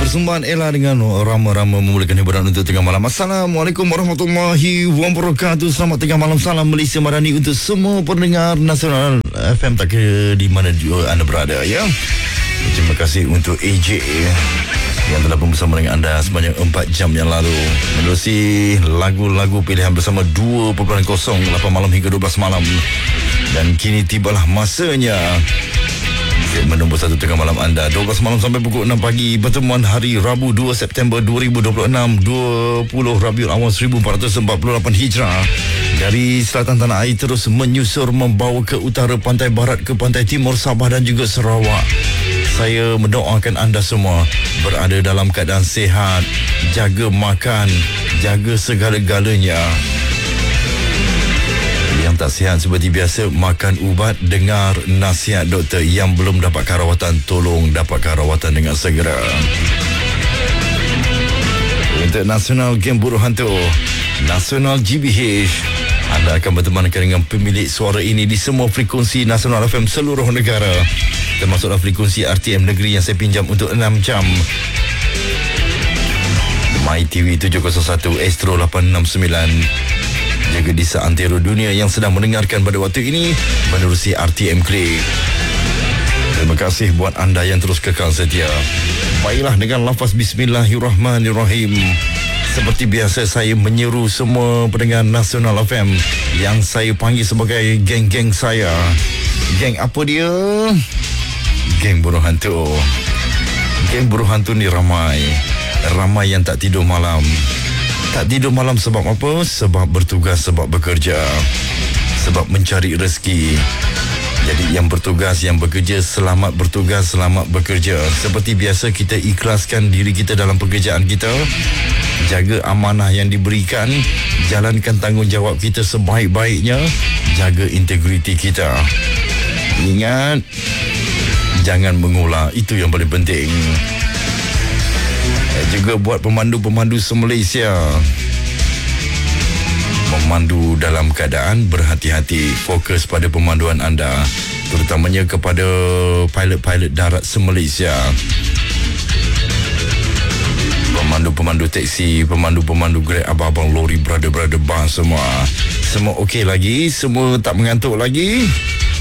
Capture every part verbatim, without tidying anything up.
Persembahan Ella dengan Rama-Rama memulakan hiburan untuk tengah malam. Assalamualaikum warahmatullahi wabarakatuh. Selamat tengah malam. Salam Malaysia Madani untuk semua pendengar Nasional F M tak kira di mana juga anda berada, ya. Terima kasih untuk A J yang telah pun bersama dengan anda sebanyak empat jam yang lalu, menerusi lagu-lagu pilihan bersama dua kosong kosong lapan malam hingga dua belas malam. Dan kini tibalah masanya menembus satu tengah malam anda, dua belas malam sampai pukul enam pagi. Pertemuan hari Rabu dua September dua ribu dua puluh enam, dua puluh Rabiul Awal seribu empat ratus empat puluh lapan Hijrah. Dari selatan tanah air terus menyusur membawa ke utara, pantai barat ke pantai timur Sabah dan juga Sarawak. Saya mendoakan anda semua berada dalam keadaan sihat, jaga makan, jaga segala-galanya. Yang tak sihat seperti biasa, makan ubat, dengar nasihat doktor. Yang belum dapatkan rawatan, tolong dapatkan rawatan dengan segera. Untuk Nasional Game Buruh Hantu Nasional G B H, anda akan bertemankan dengan pemilik suara ini di semua frekuensi Nasional F M seluruh negara, termasuklah frekuensi R T M negeri yang saya pinjam untuk enam jam. My T V tujuh kosong satu, Astro lapan enam sembilan, juga di seantero dunia yang sedang mendengarkan pada waktu ini menerusi R T M Click. Terima kasih buat anda yang terus kekal setia. Baiklah, dengan lafaz Bismillahirrahmanirrahim, seperti biasa saya menyeru semua pendengar Nasional F M yang saya panggil sebagai geng-geng saya. Geng apa dia? Geng Buruh Hantu. Geng Buruh Hantu ni ramai. Ramai yang tak tidur malam. Tak tidur malam sebab apa? Sebab bertugas, sebab bekerja, sebab mencari rezeki. Jadi yang bertugas, yang bekerja, selamat bertugas, selamat bekerja. Seperti biasa, kita ikhlaskan diri kita dalam pekerjaan kita. Jaga amanah yang diberikan, jalankan tanggungjawab kita sebaik-baiknya, jaga integriti kita. Ingat, jangan mengular, itu yang paling penting. Juga buat pemandu-pemandu se-Malaysia, memandu dalam keadaan berhati-hati, fokus pada pemanduan anda, terutamanya kepada pilot-pilot darat se-Malaysia, pemandu-pemandu teksi, pemandu-pemandu Grab, abang-abang lori, brother-brother bus, semua semua okey lagi, semua tak mengantuk lagi.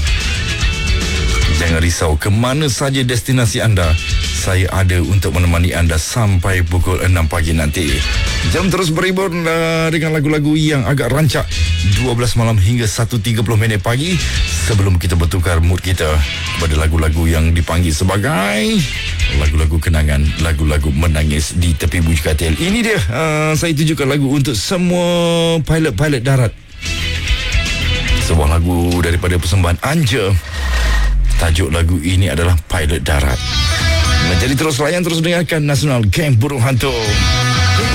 Jangan risau, ke mana saja destinasi anda, saya ada untuk menemani anda sampai pukul enam pagi nanti. Jam terus berhibur uh, dengan lagu-lagu yang agak rancak, dua belas malam hingga satu tiga puluh minit pagi, sebelum kita bertukar mood kita kepada lagu-lagu yang dipanggil sebagai lagu-lagu kenangan, lagu-lagu menangis di tepi buih katil. Ini dia, uh, saya tujukan lagu untuk semua pilot-pilot darat. Sebuah lagu daripada persembahan Anja. Tajuk lagu ini adalah Pilot Darat. Jadi terus layan, terus dengarkan Nasional Game Buruh Hantu.